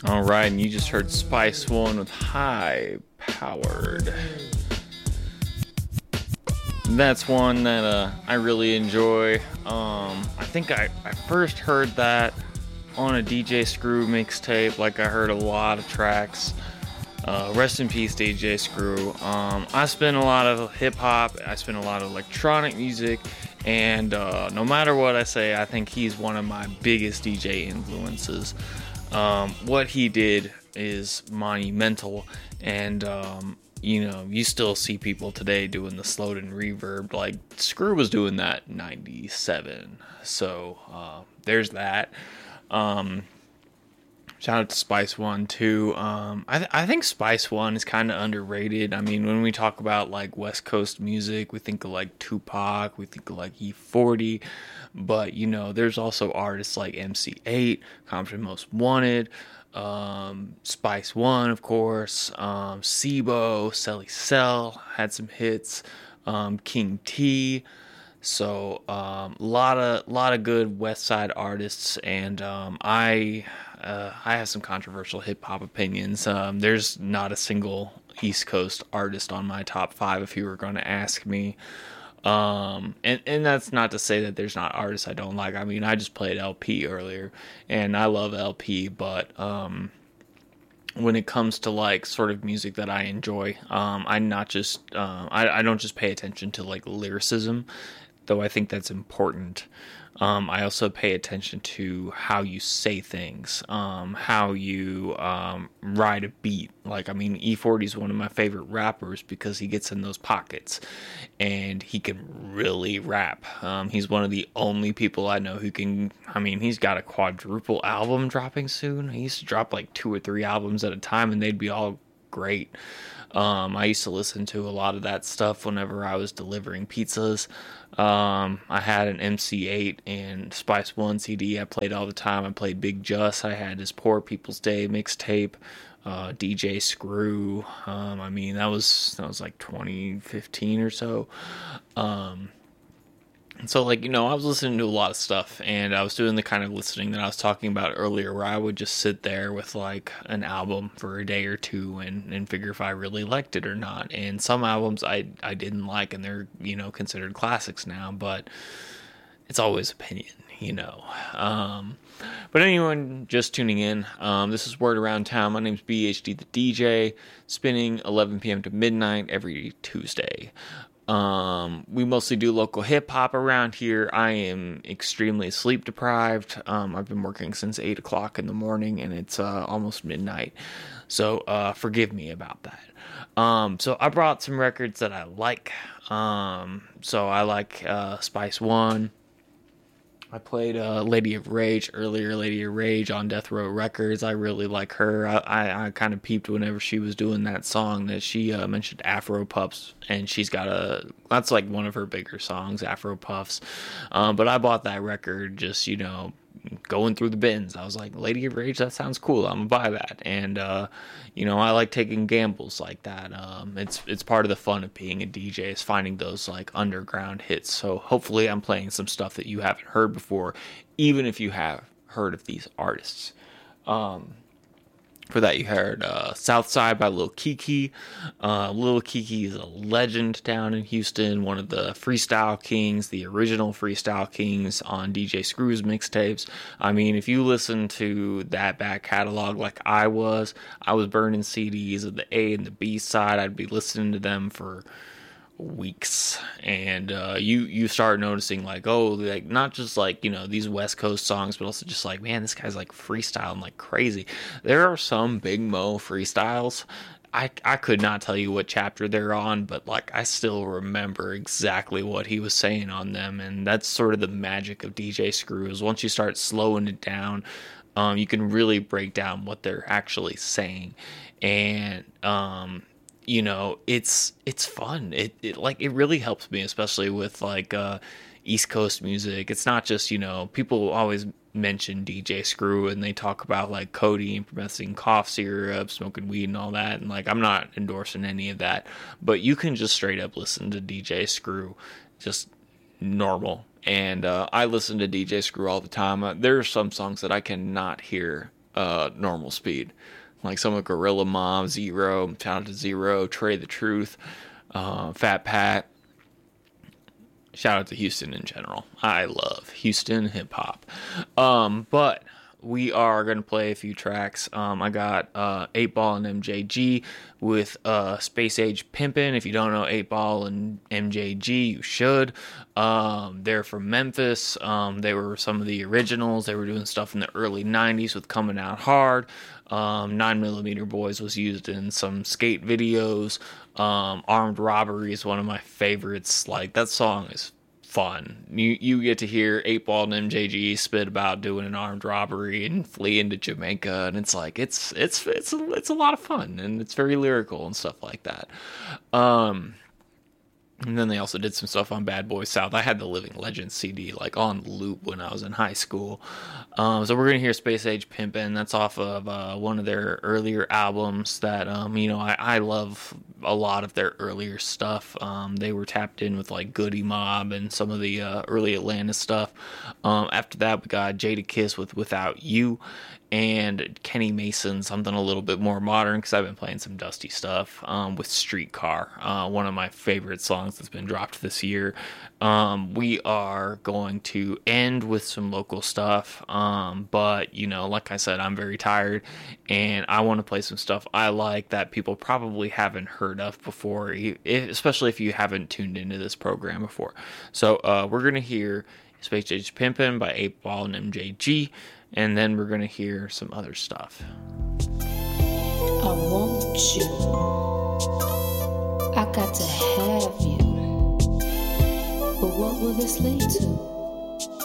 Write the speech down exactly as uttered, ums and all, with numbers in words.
All right, and you just heard Spice One with High Powered. That's one that uh, I really enjoy. Um, I think I, I first heard that on a D J Screw mixtape. Like, I heard a lot of tracks. Uh, rest in peace, D J Screw. Um, I spin a lot of hip hop. I spin a lot of electronic music. And uh, no matter what I say, I think he's one of my biggest D J influences. Um, what he did is monumental. And, um, you know, you still see people today doing the slowed and reverb. Like, Screw was doing that in ninety-seven. So, uh, there's that. Um, shout out to Spice One, too. Um, I, th- I think Spice One is kind of underrated. I mean, when we talk about, like, West Coast music, we think of, like, Tupac, we think of, like, E forty. But, you know, there's also artists like M C eight, Compton Most Wanted, Um, Spice One, of course, um, Sibo, Selly Cell had some hits, um, King T. So, um, lot of lot of good West Side artists, and um, I uh, I have some controversial hip hop opinions. Um, there's not a single East Coast artist on my top five if you were going to ask me. Um, and, and that's not to say that there's not artists I don't like. I mean, I just played L P earlier, and I love L P, but, um, when it comes to, like, sort of music that I enjoy, um, I not just, uh, I, I don't just pay attention to, like, lyricism, though I think that's important. Um, I also pay attention to how you say things, um, how you um, ride a beat. Like, I mean, E forty is one of my favorite rappers because he gets in those pockets and he can really rap. Um, he's one of the only people I know who can, I mean, he's got a quadruple album dropping soon. He used to drop like two or three albums at a time and they'd be all great. Um, I used to listen to a lot of that stuff whenever I was delivering pizzas. Um, I had an M C eight and Spice One C D I played all the time. I played Big Just. I had his Poor People's Day mixtape, uh, D J Screw. Um, I mean, that was, that was like twenty fifteen or so. Um, And so, like, you know, I was listening to a lot of stuff, and I was doing the kind of listening that I was talking about earlier, where I would just sit there with, like, an album for a day or two and, and figure if I really liked it or not. And some albums I, I didn't like, and they're, you know, considered classics now, but it's always opinion, you know. Um, but anyone just tuning in, um, this is Word Around Town. My name's B H D the D J, spinning eleven p.m. to midnight every Tuesday. Um, we mostly do local hip hop around here. I am extremely sleep deprived. Um, I've been working since eight o'clock in the morning and it's, uh, almost midnight. So, uh, forgive me about that. Um, so I brought some records that I like. Um, so I like, uh, Spice One. I played uh, Lady of Rage earlier, Lady of Rage on Death Row Records. I really like her. I, I, I kind of peeped whenever she was doing that song that she uh, mentioned Afro Puffs, and she's got a, that's like one of her bigger songs, Afro Puffs. Um, but I bought that record just, you know, going through the bins. I was like, Lady of Rage, that sounds cool. I'm gonna buy that. And uh, you know, I like taking gambles like that. Um, it's it's part of the fun of being a D J is finding those like underground hits. So hopefully I'm playing some stuff that you haven't heard before, even if you have heard of these artists. Um, For that, you heard uh, Southside by Lil Kiki. Uh, Lil Kiki is a legend down in Houston, one of the freestyle kings, the original freestyle kings on D J Screw's mixtapes. I mean, if you listen to that back catalog like I was, I was burning C Ds of the A and the B side. I'd be listening to them for weeks, and uh you you start noticing like, oh, like not just like, you know, these West Coast songs, but also just like, man, this guy's like freestyling like crazy. There are some Big Mo freestyles I I could not tell you what chapter they're on, but like I still remember exactly what he was saying on them, and that's sort of the magic of D J Screw is once you start slowing it down, um you can really break down what they're actually saying. And um you know, it's it's fun. It, it like it really helps me, especially with like uh, East Coast music. It's not just, you know, people always mention D J Screw and they talk about like codeine, promethazine, cough syrup, smoking weed and all that. And like I'm not endorsing any of that, but you can just straight up listen to D J Screw, just normal. And uh, I listen to D J Screw all the time. Uh, there are some songs that I cannot hear uh, normal speed. Like some of Gorilla Mob, Zero, shout out to Zero, Trey the Truth, uh, Fat Pat. Shout out to Houston in general. I love Houston hip hop. Um, but we are going to play a few tracks. Um, I got uh, eight ball and M J G with uh, Space Age Pimpin'. If you don't know eight ball and M J G, you should. Um, they're from Memphis. Um, they were some of the originals. They were doing stuff in the early nineties with Coming Out Hard. Um, nine millimeter Boys was used in some skate videos. Um, Armed Robbery is one of my favorites. Like, that song is fun. You you get to hear eight ball and M J G spit about doing an armed robbery and fleeing to Jamaica, and it's like it's it's it's a, it's a lot of fun, and it's very lyrical and stuff like that. Um, and then they also did some stuff on Bad Boy South. I had the Living Legends C D like on loop when I was in high school. Um, so we're gonna hear Space Age Pimpin'. That's off of uh, one of their earlier albums. That um, you know I, I love a lot of their earlier stuff. Um, they were tapped in with like Goody Mob and some of the uh, early Atlanta stuff. Um, after that, we got Jadakiss with Without You, and Kenny Mason, something a little bit more modern, because I've been playing some dusty stuff, um, with Streetcar, uh, one of my favorite songs that's been dropped this year. Um, we are going to end with some local stuff, um, but, you know, like I said, I'm very tired, and I want to play some stuff I like that people probably haven't heard of before, especially if you haven't tuned into this program before. So uh, we're going to hear Space Age Pimpin' by eight ball and M J G, and then we're going to hear some other stuff. I want you. I got to have you. But what will this lead to?